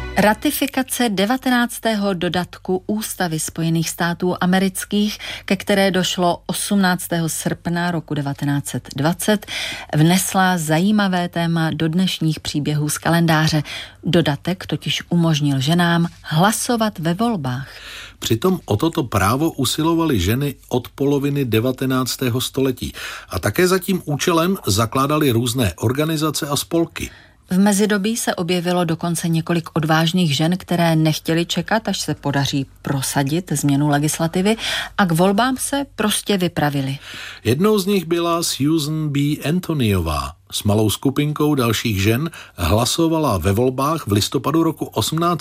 Ratifikace 19. dodatku Ústavy Spojených států amerických, ke které došlo 18. srpna roku 1920, vnesla zajímavé téma do dnešních příběhů z kalendáře. Dodatek totiž umožnil ženám hlasovat ve volbách. Přitom o toto právo usilovaly ženy od poloviny 19. století a také za tím účelem zakládaly různé organizace a spolky. V mezidobí se objevilo dokonce několik odvážných žen, které nechtěly čekat, až se podaří prosadit změnu legislativy, a k volbám se prostě vypravily. Jednou z nich byla Susan B. Anthonyová. S malou skupinkou dalších žen hlasovala ve volbách v listopadu roku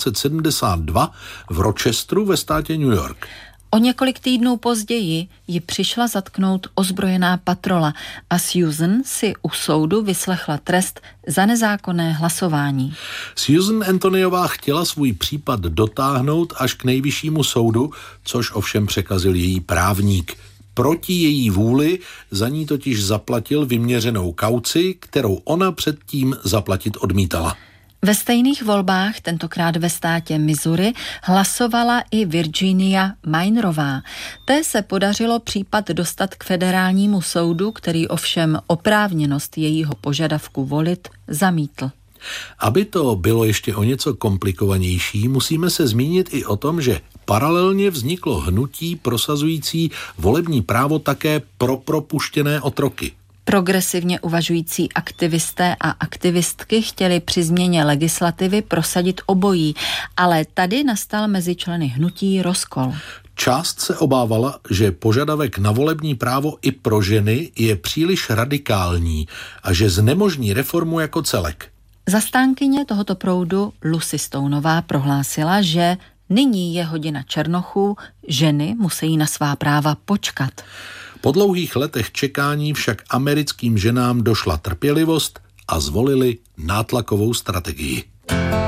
1872 v Rochesteru ve státě New York. O několik týdnů později ji přišla zatknout ozbrojená patrola a Susan si u soudu vyslechla trest za nezákonné hlasování. Susan Anthonyová chtěla svůj případ dotáhnout až k nejvyššímu soudu, což ovšem překazil její právník. Proti její vůli za ní totiž zaplatil vyměřenou kauci, kterou ona předtím zaplatit odmítala. Ve stejných volbách, tentokrát ve státě Missouri, hlasovala i Virginia Mainerová. Té se podařilo případ dostat k federálnímu soudu, který ovšem oprávněnost jejího požadavku volit zamítl. Aby to bylo ještě o něco komplikovanější, musíme se zmínit i o tom, že paralelně vzniklo hnutí prosazující volební právo také pro propuštěné otroky. Progresivně uvažující aktivisté a aktivistky chtěli při změně legislativy prosadit obojí, ale tady nastal mezi členy hnutí rozkol. Část se obávala, že požadavek na volební právo i pro ženy je příliš radikální a že znemožní reformu jako celek. Zastánkyně tohoto proudu Lucy Stoneová prohlásila, že nyní je hodina černochů, ženy musí na svá práva počkat. Po dlouhých letech čekání však americkým ženám došla trpělivost a zvolili nátlakovou strategii.